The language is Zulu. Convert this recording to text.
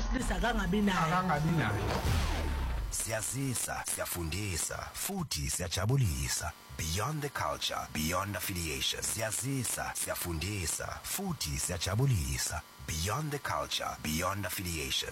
at least akangabi nayo. Siyazisa, siyafundisa, futhi siyajabulisa. Beyond the culture, beyond affiliation. Siyazisa, siyafundisa, futhi siyajabulisa. Beyond the culture, beyond affiliation.